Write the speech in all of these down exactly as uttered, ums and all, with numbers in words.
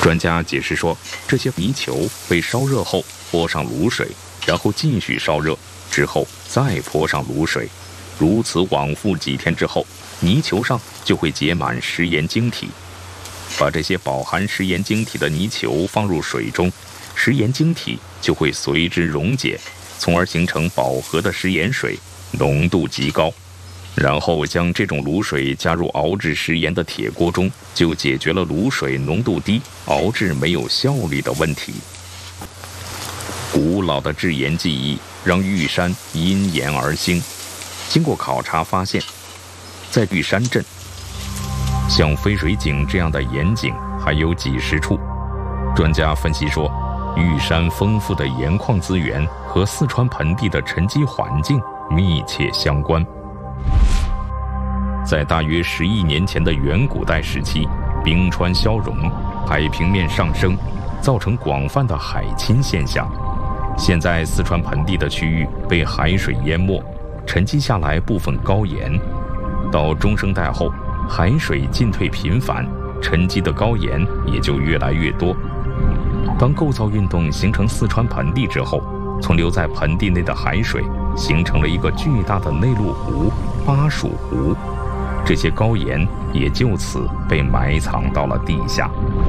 专家解释说，这些泥球被烧热后泼上卤水，然后继续烧热，之后再泼上卤水，如此往复几天之后，泥球上就会结满食盐晶体。把这些饱含食盐晶体的泥球放入水中，食盐晶体就会随之溶解，从而形成饱和的食盐水，浓度极高。然后将这种卤水加入熬制食盐的铁锅中，就解决了卤水浓度低、熬制没有效率的问题。古老的制盐技艺让玉山因盐而兴。经过考察发现，在玉山镇，像飞水井这样的盐井还有几十处。专家分析说，玉山丰富的盐矿资源和四川盆地的沉积环境密切相关。在大约十亿年前的远古代时期，冰川消融，海平面上升，造成广泛的海侵现象。现在四川盆地的区域被海水淹没，沉积下来部分高盐。到中生代后，海水进退频繁，沉积的高盐也就越来越多。当构造运动形成四川盆地之后，存留在盆地内的海水形成了一个巨大的内陆湖——巴蜀湖，这些高盐也就此被埋藏到了地下。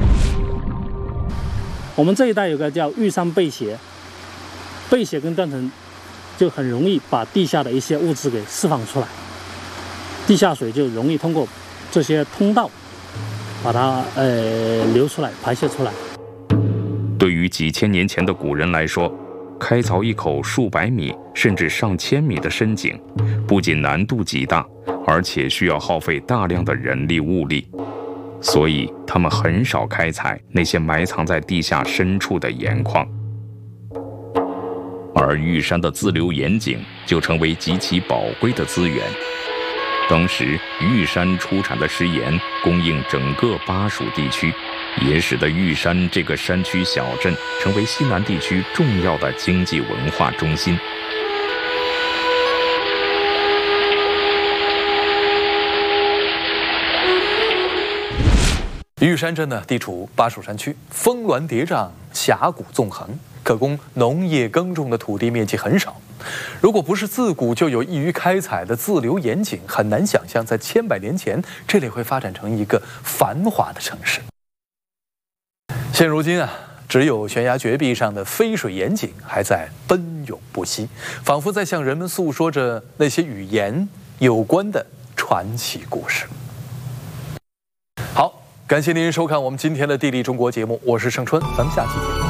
我们这一带有个叫玉山背斜，背斜跟断层就很容易把地下的一些物质给释放出来，地下水就容易通过这些通道把它呃流出来、排泄出来。 对于几千年前的古人来说，开凿一口数百米甚至上千米的深井，不仅难度极大，而且需要耗费大量的人力物力，所以他们很少开采那些埋藏在地下深处的盐矿。而玉山的自流盐井就成为极其宝贵的资源。当时玉山出产的食盐供应整个巴蜀地区，也使得玉山这个山区小镇成为西南地区重要的经济文化中心。 玉山镇呢，地处巴蜀山区，峰峦叠嶂，峡谷纵横，可供农业耕种的土地面积很少。如果不是自古就有易于开采的自流盐井，很难想象在千百年前这里会发展成一个繁华的城市。现如今啊，只有悬崖绝壁上的飞水盐井还在奔涌不息，仿佛在向人们诉说着那些与盐有关的传奇故事。好，感谢您收看我们今天的《地理中国》节目，我是盛春，咱们下期见。